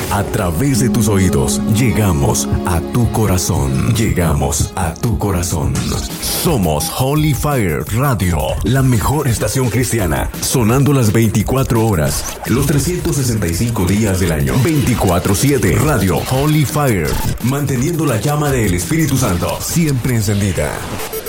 A través de tus oídos, llegamos a tu corazón. Llegamos a tu corazón. Somos Holy Fire Radio, la mejor estación cristiana, sonando las 24 horas, los 365 días del año. 24/7. Radio Holy Fire, manteniendo la llama del Espíritu Santo siempre encendida.